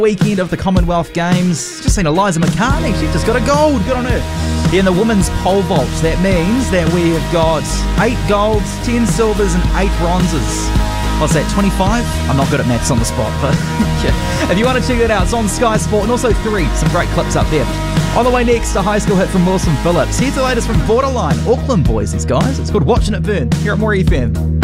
Weekend of the Commonwealth Games. Just seen Eliza McCartney. She just got a gold. Good on her. In the women's pole vault, that means that we have got 8 golds, 10 silvers and 8 bronzes. What's that, 25? I'm not good at maths on the spot, but yeah. If you want to check that out, it's on Sky Sport, and also 3. Some great clips up there. On the way next, a high school hit from Wilson Phillips. Here's the latest from Borderline. Auckland boys, these guys. It's called Watching It Burn. Here at More FM.